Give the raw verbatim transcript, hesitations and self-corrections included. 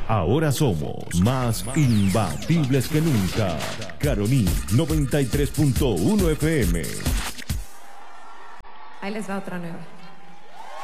Ahora somos más imbatibles que nunca. Caroní noventa y tres punto uno F M. Ahí les va otra nueva.